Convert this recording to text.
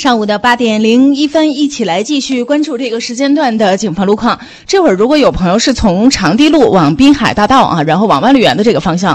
上午的8:01，一起来继续关注这个时间段的警方路况。这会儿如果有朋友是从长堤路往滨海大道然后往万绿园的这个方向